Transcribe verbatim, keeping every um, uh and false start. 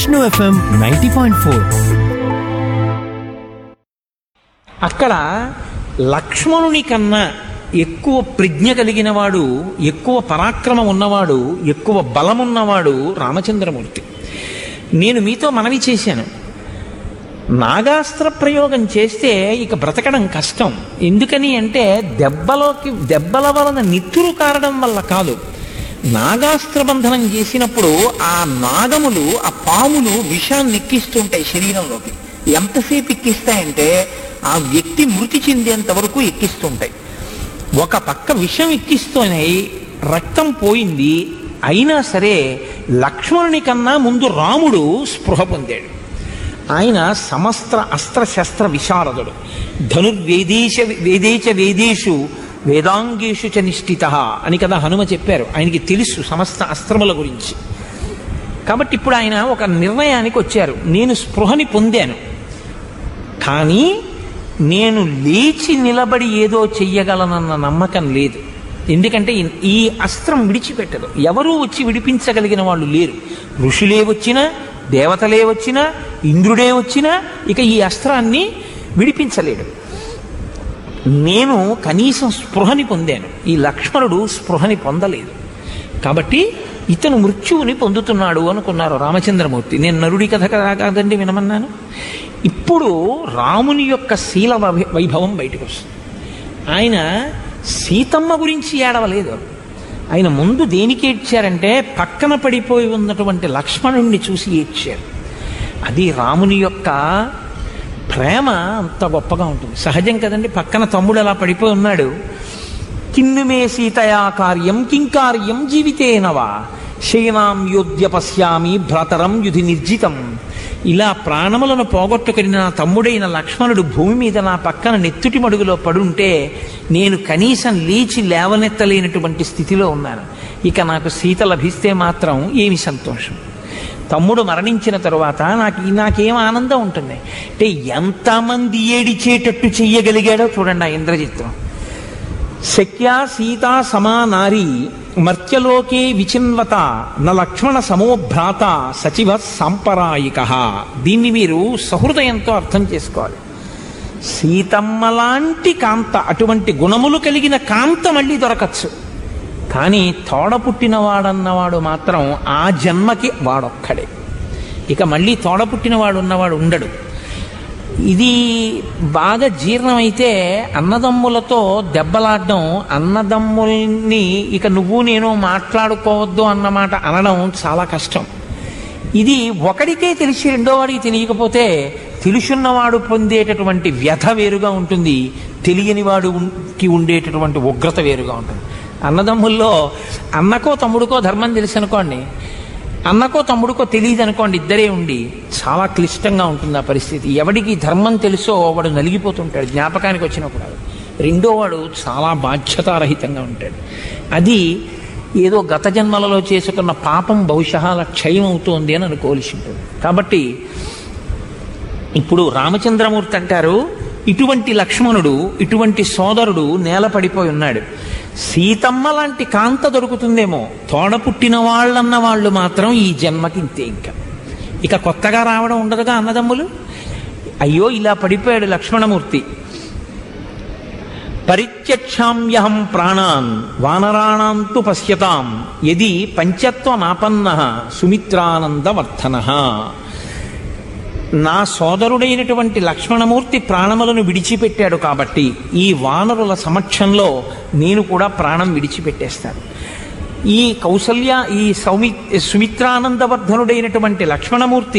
Vishnu FM ninety point four. అక్కడ లక్ష్మణుని కన్నా ఎక్కువ ప్రజ్ఞ కలిగిన వాడు, ఎక్కువ పరాక్రమం ఉన్నవాడు, ఎక్కువ బలమున్నవాడు రామచంద్రమూర్తి. నేను మీతో మనవి చేశాను, నాగాస్త్ర ప్రయోగం చేస్తే ఇక బ్రతకడం కష్టం. ఎందుకని అంటే దెబ్బలోకి దెబ్బల వలన నిత్తురు కారడం వల్ల కాదు. నాగాస్త్ర బంధనం చేసినప్పుడు ఆ నాగములు, ఆ పాములు విషాన్ని ఎక్కిస్తుంటాయి శరీరంలోకి. ఎంతసేపు ఎక్కిస్తాయంటే ఆ వ్యక్తి మృతి చెందేంత వరకు ఎక్కిస్తుంటాయి. ఒక పక్క విషం ఎక్కిస్తూనే రక్తం పోయింది. అయినా సరే లక్ష్మణుని కన్నా ముందు రాముడు స్పృహ పొందాడు. ఆయన సమస్త అస్త్ర శస్త్ర విశారదుడు. ధనుర్వేదేశ వేదేచ వేదేషు వేదాంగేషు చ నిష్ఠిత అని కదా హనుమ చెప్పారు. ఆయనకి తెలుసు సమస్త అస్త్రముల గురించి. కాబట్టి ఇప్పుడు ఆయన ఒక నిర్ణయానికి వచ్చారు, నేను స్పృహని పొందాను, కానీ నేను లేచి నిలబడి ఏదో చెయ్యగలనన్న నమ్మకం లేదు. ఎందుకంటే ఈ అస్త్రం విడిచిపెట్టదు. ఎవరూ వచ్చి విడిపించగలిగిన వాళ్ళు లేరు. ఋషులే వచ్చినా, దేవతలే వచ్చినా, ఇంద్రుడే వచ్చినా ఇక ఈ అస్త్రాన్ని విడిపించలేడు. నేను కనీసం స్పృహని పొందాను, ఈ లక్ష్మణుడు స్పృహని పొందలేదు. కాబట్టి ఇతను మృత్యువుని పొందుతున్నాడు అనుకున్నారు రామచంద్రమూర్తి. నేను నరుడి కథ కాదండి వినమన్నాను. ఇప్పుడు రాముని యొక్క శీల వైభవం బయటకు వస్తుంది. ఆయన సీతమ్మ గురించి ఏడవలేదు. ఆయన ముందు దేనికి ఏడ్చారంటే పక్కన పడిపోయి ఉన్నటువంటి లక్ష్మణుణ్ణి చూసి ఏడ్చారు. అది రాముని యొక్క ప్రేమ అంత గొప్పగా ఉంటుంది. సహజం కదండి, పక్కన తమ్ముడు అలా పడిపోయి ఉన్నాడు. కిన్నుమే సీతయా కార్యం కింకార్యం జీవితేనవా శయనాం యోధ్య పశ్యామి భ్రాతరం యుధి నిర్జితం. ఇలా ప్రాణములను పోగొట్టుకుని నా తమ్ముడైన లక్ష్మణుడు భూమి మీద నా పక్కన నెత్తుటి మడుగులో పడుంటే నేను కనీసం లేచి లేవనెత్తలేనటువంటి స్థితిలో ఉన్నాను. ఇక నాకు సీత లభిస్తే మాత్రం ఏమి సంతోషం. తమ్ముడు మరణించిన తరువాత నాకు నాకేం ఆనందం ఉంటుంది అంటే ఎంతమంది ఏడిచేటట్టు చెయ్యగలిగాడో చూడండి ఆ ఇంద్రజిత్తును. శక్యా సీతా సమా నారీ మర్త్యలోకే విచిన్వత న లక్ష్మణ సమోభ్రాత సచివ సాంపరాయిక. దీన్ని మీరు సహృదయంతో అర్థం చేసుకోవాలి. సీతమ్మ లాంటి కాంత, అటువంటి గుణములు కలిగిన కాంత మళ్ళీ దొరకచ్చు, కానీ తోడ పుట్టినవాడన్నవాడు మాత్రం ఆ జన్మకి వాడొక్కడే. ఇక మళ్ళీ తోడ పుట్టినవాడు ఉన్నవాడు ఉండడు. ఇది బాగా జీర్ణమైతే అన్నదమ్ములతో దెబ్బలాడడం, అన్నదమ్ముల్ని ఇక నువ్వు నేను మాట్లాడుకోవద్దు అన్నమాట అనడం చాలా కష్టం. ఇది ఒకడికే తెలిసి రెండో వాడికి తెలియకపోతే తెలుసున్నవాడు పొందేటటువంటి వ్యధ వేరుగా ఉంటుంది, తెలియని వాడికి ఉండేటటువంటి ఉగ్రత వేరుగా ఉంటుంది. అన్నదమ్ముల్లో అన్నకో తమ్ముడికో ధర్మం తెలుసు అనుకోండి, అన్నకో తమ్ముడికో తెలియదు అనుకోండి, ఇద్దరే ఉండి చాలా క్లిష్టంగా ఉంటుంది ఆ పరిస్థితి. ఎవడికి ధర్మం తెలుసో వాడు నలిగిపోతుంటాడు జ్ఞాపకానికి వచ్చినప్పుడు. రెండో వాడు చాలా బాధ్యతారహితంగా ఉంటాడు. అది ఏదో గత జన్మలలో చేసుకున్న పాపం బహుశా అలా క్షయం అవుతోంది అని అనుకోవలసి ఉంటుంది. కాబట్టి ఇప్పుడు రామచంద్రమూర్తి అంటారు, ఇటువంటి లక్ష్మణుడు, ఇటువంటి సోదరుడు నేల పడిపోయి ఉన్నాడు. సీతమ్మ లాంటి కాంత దొరుకుతుందేమో, తోడ పుట్టిన వాళ్ళన్న వాళ్ళు మాత్రం ఈ జన్మకి ఇంతే. ఇంకా ఇక కొత్తగా రావడం ఉండదుగా అన్నదమ్ములు. అయ్యో ఇలా పడిపోయాడు లక్ష్మణమూర్తి. పరిత్యక్షామ్యహం ప్రాణాన్ వానరాణాంతు పశ్యతాం యది పంచత్వమాపన్నః సుమిత్రానందవర్ధనః. నా సోదరుడైనటువంటి లక్ష్మణమూర్తి ప్రాణములను విడిచిపెట్టాడు కాబట్టి ఈ వానరుల సమక్షంలో నేను కూడా ప్రాణం విడిచిపెట్టేస్తాను. ఈ కౌసల్య, ఈ సౌమి సుమిత్రానందవర్ధనుడైనటువంటి లక్ష్మణమూర్తి